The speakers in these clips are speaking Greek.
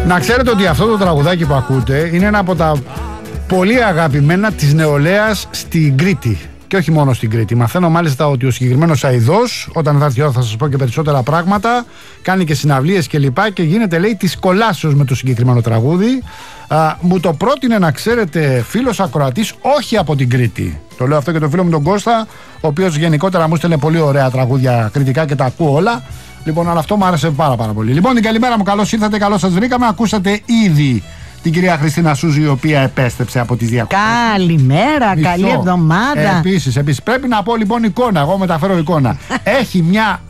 Να ξέρετε ότι αυτό το τραγουδάκι που ακούτε είναι ένα από τα πολύ αγαπημένα της νεολαίας στην Κρήτη. Και όχι μόνο στην Κρήτη. Μαθαίνω μάλιστα ότι ο συγκεκριμένος αηδός, όταν θα έρθει η ώρα θα σας πω και περισσότερα πράγματα, κάνει και συναυλίες και λοιπά και γίνεται, λέει, της κολάσεως με το συγκεκριμένο τραγούδι. Μου το πρότεινε, να ξέρετε, φίλος ακροατής, όχι από την Κρήτη. Το λέω αυτό και το φίλο μου τον Κώστα, ο οποίος γενικότερα μου στέλνε πολύ ωραία τραγούδια κριτικά και τα ακούω όλα. Λοιπόν, αλλά αυτό μου άρεσε πάρα πολύ. Λοιπόν, την καλημέρα μου, καλώς ήρθατε, καλώς σας βρήκαμε. Ακούσατε ήδη την κυρία Χριστίνα Σούζη, η οποία επέστρεψε από τις διακοπές. Καλημέρα, καλή εβδομάδα. Επίσης, πρέπει να πω λοιπόν εικόνα. Εγώ μεταφέρω εικόνα. Έχει μια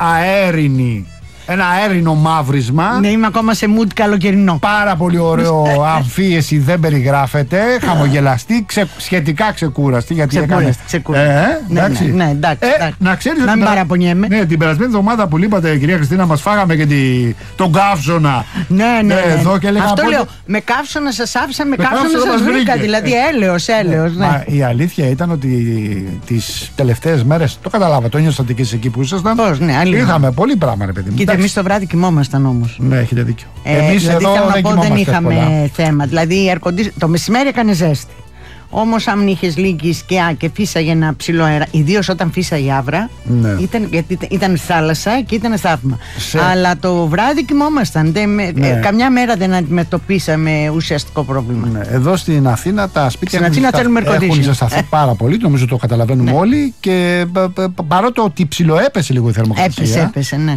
ένα αέρινο μαύρισμα. Ναι, είμαι ακόμα σε mood καλοκαιρινό. Πάρα πολύ ωραίο, αμφίεση, δεν περιγράφεται. Χαμογελαστή, σχετικά ξεκούραστη. Γιατί ξεκούραστη. Εντάξει. Ναι, εντάξει. Να ξέρεις ότι. Να μην παραπονιέμαι. Ναι, την περασμένη εβδομάδα που είπατε, κυρία Χριστίνα, μας φάγαμε και τον καύσωνα. Ναι. Εδώ και αυτό λέω. Με καύσωνα σας άφησα, με καύσωνα σας βρήκα. Δηλαδή έλεος. Μα η αλήθεια ήταν ότι τις τελευταίες μέρες, το καταλάβα, το νιώσατε και εκεί που ήσασταν. Είχαμε πολύ πράγμα, ρε παιδί μου. Εμείς το βράδυ κοιμόμασταν όμως. Ναι, έχετε δίκιο. Εμείς δηλαδή, εδώ δεν είχαμε θέμα. Δηλαδή, το μεσημέρι έκανε ζέστη. Όμως, αν είχες λίγη σκιά και φύσαγε ένα ψηλό αέρα, ιδίως όταν φύσαγε η άβρα, γιατί ήταν θάλασσα και ήταν θαύμα. Αλλά το βράδυ κοιμόμασταν. Καμιά μέρα δεν αντιμετωπίσαμε ουσιαστικό πρόβλημα. Ναι. Εδώ στην Αθήνα τα σπίτια έχουν ζεσταθεί πάρα πολύ, νομίζω το καταλαβαίνουμε όλοι. Και παρότι ότι ψιλοέπεσε λίγο η θερμοκρασία. Έπεσε, ναι.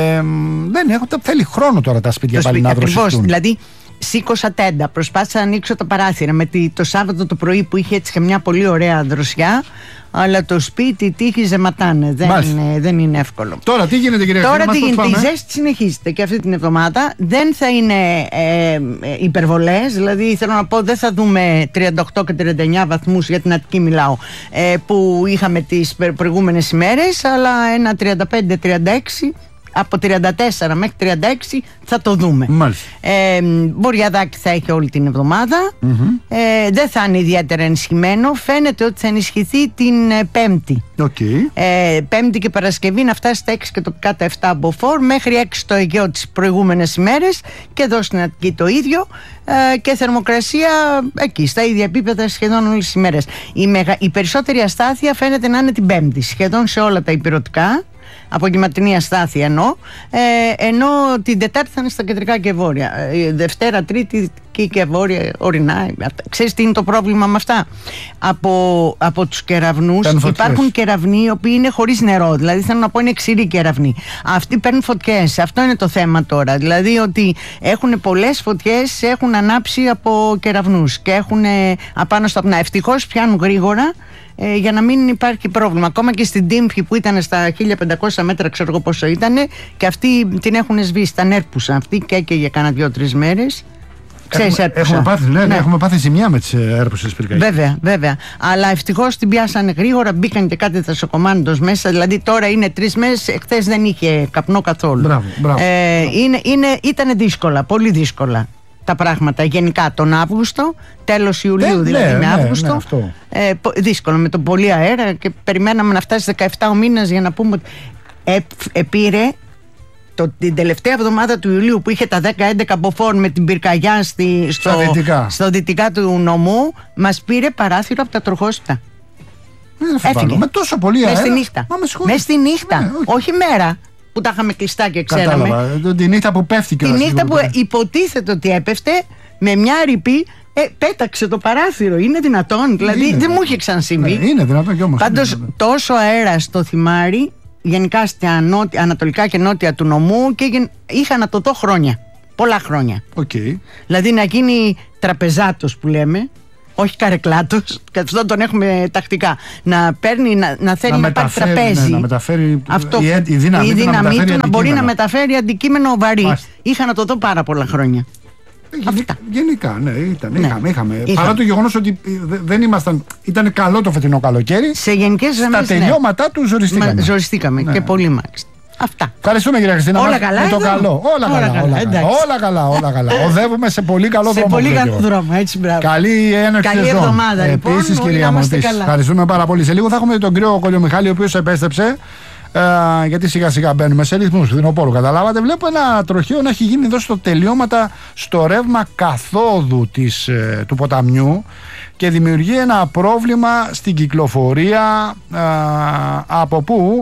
Θέλει χρόνο τώρα τα σπίτια πάλι να δροσιστούν. Δηλαδή, σήκωσα τέντα, προσπάθησα να ανοίξω τα παράθυρα το Σάββατο το πρωί που είχε έτσι και μια πολύ ωραία δροσιά, αλλά το σπίτι, η τύχη ζεματάνε. Δεν είναι εύκολο. Τώρα τι γίνεται, κυρία Χριστίνα? Τώρα τι γίνεται? Η ζέστη συνεχίζεται και αυτή την εβδομάδα. Δεν θα είναι υπερβολές, δηλαδή θέλω να πω δεν θα δούμε 38 και 39 βαθμούς, για την Αττική μιλάω, που είχαμε τις προηγούμενες ημέρες, αλλά ένα 35-36. Από 34 μέχρι 36 θα το δούμε. Μποριαδάκι θα έχει όλη την εβδομάδα. Δεν θα είναι ιδιαίτερα ενισχυμένο. Φαίνεται ότι θα ενισχυθεί την Πέμπτη. Πέμπτη και Παρασκευή να φτάσει στα 6 και τοπικά τα 7 από φόρ, μέχρι 6 στο Αιγαίο τις προηγούμενες ημέρες, και εδώ στην Αττική το ίδιο, και θερμοκρασία εκεί στα ίδια επίπεδα σχεδόν όλες τις ημέρες. Η περισσότερη αστάθεια φαίνεται να είναι την Πέμπτη, σχεδόν σε όλα τα ηπειρωτικά. Απογευματινή αστάθεια ενώ την Τετάρτη θα είναι στα κεντρικά και βόρεια. Δευτέρα, Τρίτη και βόρεια, ορεινά. Ξέρεις τι είναι το πρόβλημα με αυτά? Από τους κεραυνούς υπάρχουν κεραυνοί οι οποίοι είναι χωρίς νερό. Δηλαδή θέλω να πω είναι ξηροί κεραυνοί. Αυτοί παίρνουν φωτιές. Αυτό είναι το θέμα τώρα. Δηλαδή ότι έχουν πολλές φωτιές, έχουν ανάψει από κεραυνούς και έχουν απάνω στα πνά. Ευτυχώς πιάνουν γρήγορα, για να μην υπάρχει πρόβλημα. Ακόμα και στην Τύμφη που ήταν στα 1500 μέτρα, ξέρω εγώ πόσο ήταν, και αυτοί την έχουν σβήσει, τα έρπουσαν αυτοί και για κάνα 2-3 μέρες. Έχουμε πάθει ζημιά με τις έρπουσες πυρκαγιές. Βέβαια. Αλλά ευτυχώς την πιάσανε γρήγορα, μπήκαν και κάτι δασοκομάντος μέσα. Δηλαδή τώρα είναι 3 μέρες, εχθές δεν είχε καπνό καθόλου. Μπράβο. Ήταν δύσκολα, πολύ δύσκολα τα πράγματα γενικά τον Αύγουστο, τέλος Ιουλίου δηλαδή με Αύγουστο. Δύσκολο με τον πολύ αέρα, και περιμέναμε να φτάσει 17 ο μήνας για να πούμε ότι επήρε την τελευταία εβδομάδα του Ιουλίου που είχε τα 10-11 από φόρ με την πυρκαγιά στο δυτικά του νομού, μας πήρε παράθυρο από τα τροχόσπιτα. Έφυγε. Με τόσο πολύ αέρα. Μες στη νύχτα. Όχι μέρα που τα είχαμε κλειστά και ξέραμε. Κατάλαβα. Τη νύχτα που πέφτει και τη νύχτα που υποτίθεται ότι έπεφτε, με μια ρηπή πέταξε το παράθυρο. Είναι δυνατόν? Δηλαδή δεν μου είχε ξανασυμβεί. Είναι δυνατόν κι όμως. Πάντως τόσο αέρα στο Θυμάρι, γενικά στα ανατολικά και νότια του νομού, και είχα να το δω χρόνια. Πολλά χρόνια. Δηλαδή να γίνει τραπεζάτος που λέμε, όχι καρεκλάτος, και αυτό τον έχουμε τακτικά. Να παίρνει, να θέλει να πάρει τραπέζι. Να μεταφέρει αυτό, η δύναμή του να μπορεί να μεταφέρει αντικείμενο βαρύ. Είχα να το δω πάρα πολλά χρόνια. Γενικά, ναι, είχαμε. Παρά το γεγονός ότι δεν ήμασταν. Ήταν καλό το φετινό καλοκαίρι. Σε γενικές γραμμές. Στα τελειώματά του ζοριστήκαμε. Και πολύ μάλιστα. Αυτά. Ευχαριστούμε, κυρία Χριστίνα. Όλα καλά. Με το καλό. Όλα καλά. Οδεύουμε σε πολύ καλό δρόμο. Σε πολύ καλό δρόμο, έτσι, μπράβο. Καλή έναρξη σεζόν. Καλή εβδομάδα, λοιπόν. Επίσης, κυρία μου, ευχαριστούμε πάρα πολύ. Σε λίγο θα έχουμε τον κύριο Κολιομιχάλη, ο οποίος επέστρεψε. γιατί σιγά σιγά μπαίνουμε σε ρυθμούς φθινοπόρου, καταλάβατε. Βλέπω ένα τροχαίο να έχει γίνει εδώ στο τελειώματα στο ρεύμα καθόδου του ποταμιού και δημιουργεί ένα πρόβλημα στην κυκλοφορία. Από πού?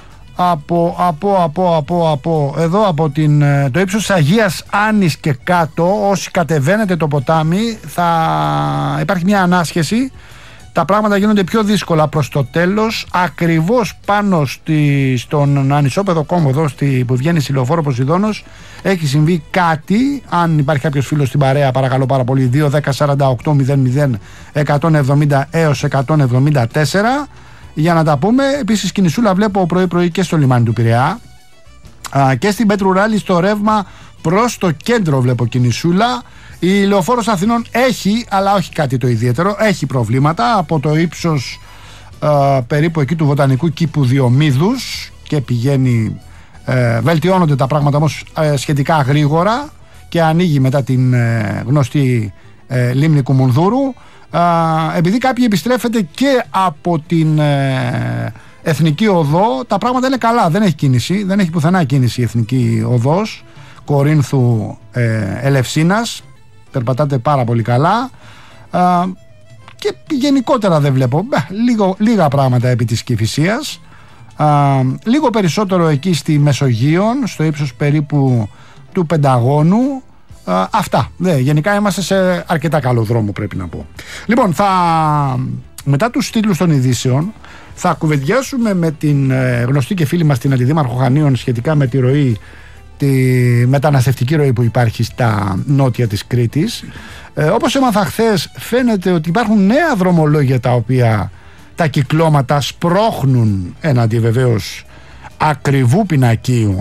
Εδώ από το ύψος της Αγίας Άννης και κάτω, όσοι κατεβαίνετε το ποτάμι, θα υπάρχει μια ανάσχεση. Τα πράγματα γίνονται πιο δύσκολα προς το τέλος. Ακριβώς πάνω στον ανισόπεδο κόμβο εδώ που βγαίνει στη λεωφόρο Ποσειδώνος έχει συμβεί κάτι. Αν υπάρχει κάποιος φίλος στην παρέα, παρακαλώ πάρα πολύ, 2 10 48 00 170 έως 174 για να τα πούμε. Επίσης κινησούλα βλέπω πρωί και στο λιμάνι του Πειραιά και στην Πέτρου Ράλη στο ρεύμα προς το κέντρο βλέπω κινησούλα. Η λεωφόρος Αθηνών έχει, αλλά όχι κάτι το ιδιαίτερο, έχει προβλήματα από το ύψος περίπου εκεί του Βοτανικού Κήπου Διομήδους και πηγαίνει, βελτιώνονται τα πράγματα όμως σχετικά γρήγορα και ανοίγει μετά την γνωστή λίμνη Κουμουνδούρου. Επειδή κάποιοι επιστρέφεται και από την Εθνική Οδό, τα πράγματα είναι καλά, δεν έχει κίνηση, δεν έχει πουθενά κίνηση η Εθνική Οδός Κορίνθου Ελευσίνας, περπατάτε πάρα πολύ καλά και γενικότερα δεν βλέπω λίγα πράγματα επί της Κηφισίας, λίγο περισσότερο εκεί στη Μεσογείον στο ύψος περίπου του Πενταγώνου. Αυτά. Γενικά είμαστε σε αρκετά καλό δρόμο, πρέπει να πω. Λοιπόν, μετά τους τίτλους των ειδήσεων θα κουβεντιάσουμε με την γνωστή και φίλη μας την Αντιδήμαρχο Χανίων σχετικά με τη ροή, τη μεταναστευτική ροή που υπάρχει στα νότια της Κρήτης. Όπως έμαθα χθες, φαίνεται ότι υπάρχουν νέα δρομολόγια τα οποία τα κυκλώματα σπρώχνουν έναντι βεβαίως ακριβού πινακίου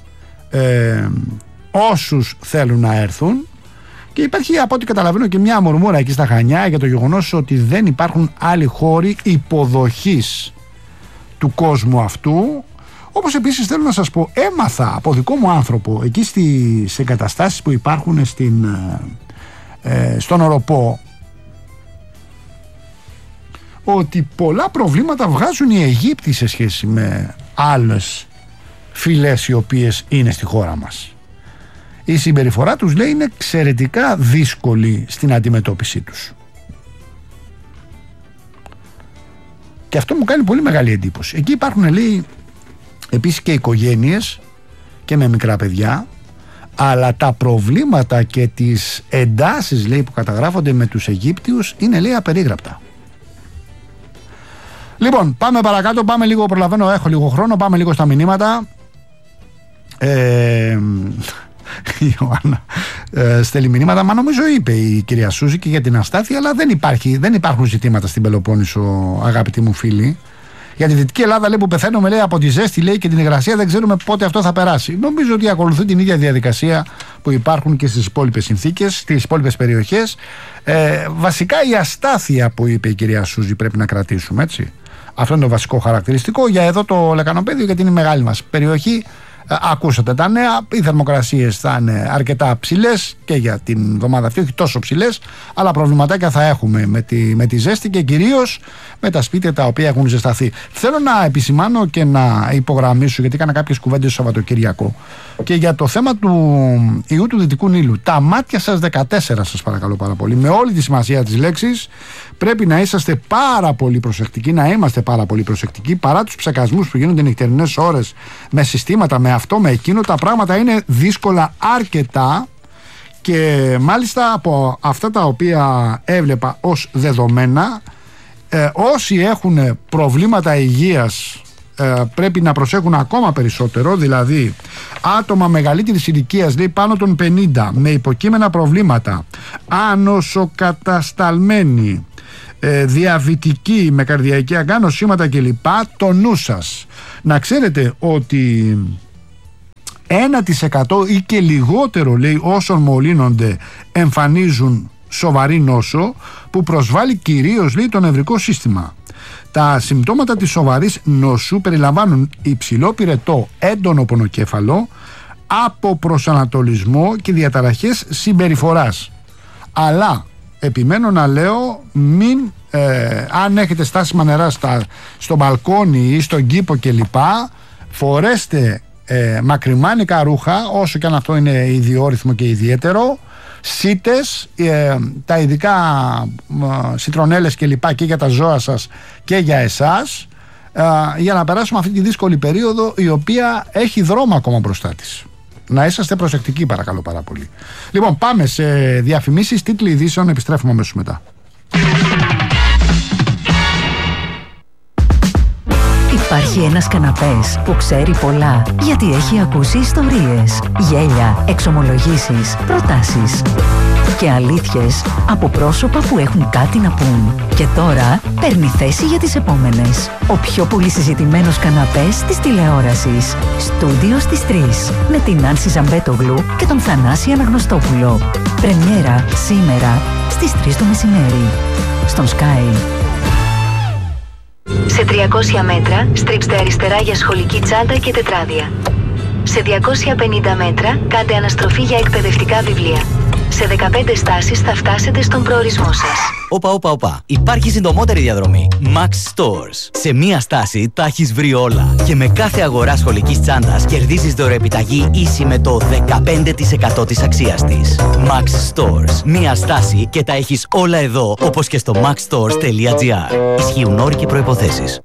όσους θέλουν να έρθουν, και υπάρχει από ό,τι καταλαβαίνω και μια μουρμούρα εκεί στα Χανιά για το γεγονός ότι δεν υπάρχουν άλλοι χώροι υποδοχής του κόσμου αυτού. Όπως επίσης θέλω να σας πω, έμαθα από δικό μου άνθρωπο εκεί στις εγκαταστάσεις που υπάρχουν στον Οροπό ότι πολλά προβλήματα βγάζουν οι Αιγύπτιοι σε σχέση με άλλες φυλές οι οποίες είναι στη χώρα μας. Η συμπεριφορά τους, λέει, είναι εξαιρετικά δύσκολη στην αντιμετώπιση τους. Και αυτό μου κάνει πολύ μεγάλη εντύπωση. Εκεί υπάρχουν, λέει, επίσης και οικογένειες και με μικρά παιδιά, αλλά τα προβλήματα και τις εντάσεις, λέει, που καταγράφονται με τους Αιγύπτιους είναι, λέει, απερίγραπτα. Λοιπόν, πάμε παρακάτω, πάμε λίγο, προλαβαίνω, έχω λίγο χρόνο, πάμε λίγο στα μηνύματα. Η Ιωάννα στέλνει μηνύματα, μα νομίζω είπε η κυρία Σούζη και για την αστάθεια, αλλά δεν υπάρχουν ζητήματα στην Πελοπόννησο, αγαπητοί μου φίλοι. Για τη Δυτική Ελλάδα, λέει, που πεθαίνουμε, λέει, από τη ζέστη, λέει, και την υγρασία, δεν ξέρουμε πότε αυτό θα περάσει. Νομίζω ότι ακολουθεί την ίδια διαδικασία που υπάρχουν και στις υπόλοιπες συνθήκες, στις υπόλοιπες περιοχές. Βασικά η αστάθεια που είπε η κυρία Σούζη πρέπει να κρατήσουμε, έτσι. Αυτό είναι το βασικό χαρακτηριστικό για εδώ το Λεκανοπέδιο, γιατί είναι η μεγάλη μας περιοχή. Ακούσατε τα νέα, οι θερμοκρασίες θα είναι αρκετά ψηλές και για την εβδομάδα αυτή, όχι τόσο ψηλές, αλλά προβληματάκια θα έχουμε με τη ζέστη και κυρίως με τα σπίτια τα οποία έχουν ζεσταθεί. Θέλω να επισημάνω και να υπογραμμίσω, γιατί έκανα κάποιες κουβέντες το Σαββατοκυριακό, και για το θέμα του ιού του Δυτικού Νείλου. Τα μάτια σας 14, σας παρακαλώ πάρα πολύ, με όλη τη σημασία της λέξης, πρέπει να είσαστε πάρα πολύ προσεκτικοί, να είμαστε πάρα πολύ προσεκτικοί, παρά τους ψεκασμούς που γίνονται νυχτερινές ώρες με συστήματα, με αυτό, με εκείνο. Τα πράγματα είναι δύσκολα αρκετά, και μάλιστα από αυτά τα οποία έβλεπα ως δεδομένα, όσοι έχουν προβλήματα υγείας πρέπει να προσέχουν ακόμα περισσότερο, δηλαδή άτομα μεγαλύτερης ηλικίας, λέει, πάνω των 50, με υποκείμενα προβλήματα, ανοσοκατασταλμένοι, διαβητικοί, με καρδιακή αγκά, νοσήματα κλπ. Το νου σας. Να ξέρετε ότι 1% ή και λιγότερο, λέει, όσων μολύνονται εμφανίζουν σοβαρή νόσο που προσβάλλει κυρίως, λέει, το νευρικό σύστημα. Τα συμπτώματα της σοβαρής νόσου περιλαμβάνουν υψηλό πυρετό, έντονο πονοκέφαλο, αποπροσανατολισμό και διαταραχές συμπεριφοράς. Αλλά επιμένω να λέω, αν έχετε στάσιμα νερά στο μπαλκόνι ή στον κήπο κλπ, φορέστε μακριμάνικα ρούχα, όσο και αν αυτό είναι ιδιόρυθμο και ιδιαίτερο, σίτες, τα ειδικά σιτρονέλες και λοιπά και για τα ζώα σας και για εσάς, για να περάσουμε αυτή τη δύσκολη περίοδο, η οποία έχει δρόμο ακόμα μπροστά της. Να είσαστε προσεκτικοί, παρακαλώ πάρα πολύ. Λοιπόν, πάμε σε διαφημίσεις, τίτλοι ειδήσεων, επιστρέφουμε αμέσως μετά. Υπάρχει ένας καναπές που ξέρει πολλά, γιατί έχει ακούσει ιστορίες, γέλια, εξομολογήσεις, προτάσεις και αλήθειες από πρόσωπα που έχουν κάτι να πούν. Και τώρα παίρνει θέση για τις επόμενες. Ο πιο πολύ συζητημένος καναπές της τηλεόρασης. Στούντιο στις 3. Με την Άνση Ζαμπέτογλου και τον Θανάση Αναγνωστόπουλο. Πρεμιέρα σήμερα στις 3 το μεσημέρι. Στον Sky. Σε 300 μέτρα στρίψτε αριστερά για σχολική τσάντα και τετράδια. Σε 250 μέτρα κάντε αναστροφή για εκπαιδευτικά βιβλία. Σε 15 στάσεις θα φτάσετε στον προορισμό σας. Όπα. Υπάρχει συντομότερη διαδρομή. Max Stores. Σε μία στάση τα έχεις βρει όλα. Και με κάθε αγορά σχολικής τσάντας κερδίζεις δωρεοεπιταγή ίση με το 15% της αξίας της. Max Stores. Μία στάση και τα έχεις όλα εδώ, όπως και στο maxstores.gr. Ισχύουν όροι και προϋποθέσεις.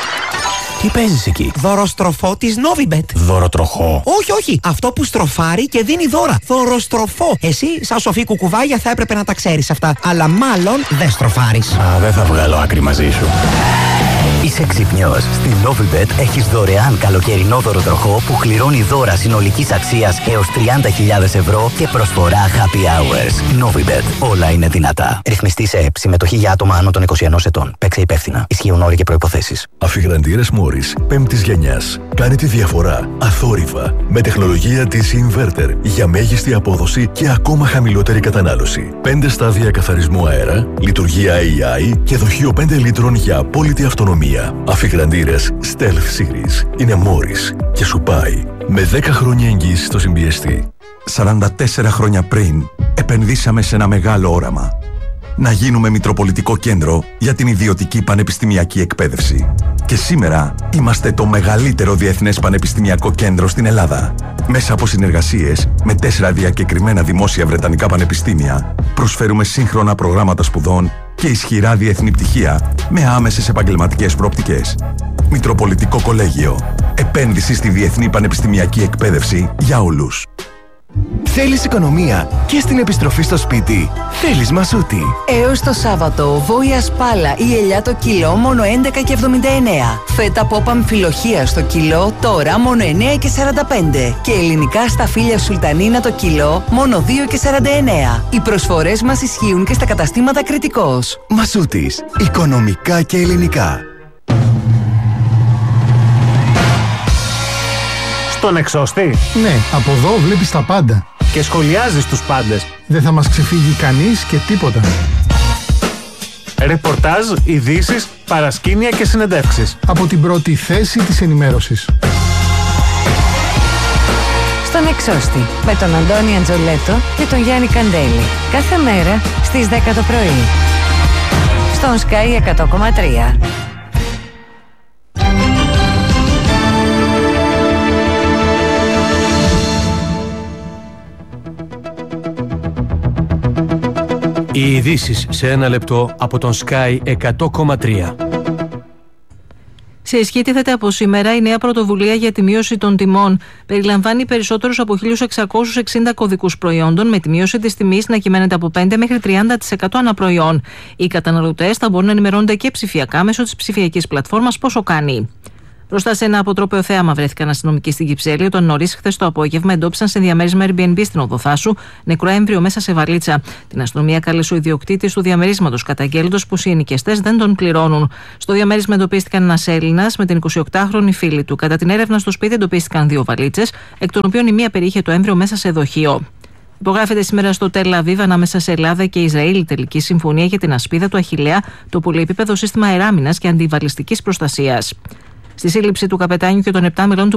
Τι παίζεις εκεί? Δωροστροφό της Novibet. Δωροτροχό? Όχι. Αυτό που στροφάρει και δίνει δώρα. Δωροστροφό. Εσύ, σαν σοφή κουκουβάγια, θα έπρεπε να τα ξέρεις αυτά. Αλλά μάλλον δεν στροφάρεις. Δεν θα βγάλω άκρη μαζί σου. Είσαι ξυπνιός. Στην Novibet έχεις δωρεάν καλοκαιρινό δωροτροχό που κληρώνει δώρα συνολικής αξίας έως 30.000 ευρώ και προσφορά happy hours. Novibet. Όλα είναι δυνατά. Ρυθμιστή σε ΕΠ. Συμμετοχή για άτομα άνω των 21 ετών. Παίξε υπεύθυνα. Ισχύουν όροι και προϋποθέσεις. Αφιγραντήρες Morris 5ης γενιάς. Κάνει τη διαφορά αθόρυβα με τεχνολογία της Inverter για μέγιστη απόδοση και ακόμα χαμηλότερη κατανάλωση. 5 στάδια καθαρισμού αέρα, λειτουργία AI και δοχείο 5 λίτρων για απόλυτη αυτονομία. Αφιγραντήρες Stealth Series είναι Morris και σου πάει με 10 χρόνια εγγύηση στο συμπιεστή. 44 χρόνια πριν επενδύσαμε σε ένα μεγάλο όραμα. Να γίνουμε μητροπολιτικό κέντρο για την ιδιωτική πανεπιστημιακή εκπαίδευση. Και σήμερα είμαστε το μεγαλύτερο διεθνές πανεπιστημιακό κέντρο στην Ελλάδα. Μέσα από συνεργασίες με 4 διακεκριμένα δημόσια βρετανικά πανεπιστήμια, προσφέρουμε σύγχρονα προγράμματα σπουδών και ισχυρά διεθνή πτυχία με άμεσες επαγγελματικές προοπτικές. Μητροπολιτικό Κολέγιο. Επένδυση στη διεθνή πανεπιστημιακή εκπαίδευση για όλους. Θέλεις οικονομία και στην επιστροφή στο σπίτι? Θέλεις Μασούτη. Έως το Σάββατο, βόηα σπάλα ή ελιά το κιλό μόνο 11,79. Φέτα πόπα αμφιλοχία στο κιλό τώρα μόνο 9,45. Και ελληνικά σταφύλια σουλτανίνα το κιλό μόνο 2,49. Οι προσφορές μας ισχύουν και στα καταστήματα Κρητικός. Μασούτης. Οικονομικά και ελληνικά. Στον εξώστη. Ναι, από εδώ βλέπεις τα πάντα. Και σχολιάζεις τους πάντες. Δεν θα μας ξεφύγει κανείς και τίποτα. Ρεπορτάζ, ειδήσεις, παρασκήνια και συνεντεύξεις. Από την πρώτη θέση της ενημέρωσης. Στον εξώστη. Με τον Αντώνη Αντζολέτο και τον Γιάννη Καντέλη. Κάθε μέρα στις 10 το πρωί. Στον Sky 100,3. Οι ειδήσεις σε ένα λεπτό από τον Sky 100,3. Σε ισχύ τίθεται από σήμερα η νέα πρωτοβουλία για τη μείωση των τιμών. Περιλαμβάνει περισσότερους από 1.660 κωδικούς προϊόντων, με τη μείωση της τιμής να κυμαίνεται από 5 μέχρι 30% ανά προϊόν. Οι καταναλωτές θα μπορούν να ενημερώνονται και ψηφιακά μέσω της ψηφιακής πλατφόρμας Πόσο Κάνει. Μπροστά σε ένα αποτρόπαιο θέαμα βρέθηκαν αστυνομικοί στην Κυψέλη όταν νωρίς χθες το απόγευμα εντόπισαν σε διαμέρισμα Airbnb στην Οδοθάσου νεκρό έμβριο μέσα σε βαλίτσα. Την αστυνομία κάλεσε ο ιδιοκτήτης του διαμερίσματος, καταγγέλλοντας πως οι ενοικιαστές δεν τον πληρώνουν. Στο διαμέρισμα εντοπίστηκαν ένας Έλληνας με την 28χρονη φίλη του. Κατά την έρευνα στο σπίτι εντοπίστηκαν 2 βαλίτσες, εκ των οποίων η μία περιείχε το έμβριο μέσα σε δοχείο. Υπογράφεται σήμερα στο Τελ Αβίβ ανάμεσα σε Ελλάδα και Ισραήλ η τελική συμφωνία για την ασπίδα του Αχιλλέα, το πολυεπίπεδο σύστημα αεράμινας και αντιβαλιστικής προστασίας. Στη σύλληψη του καπετάνιου και των 7 μελών του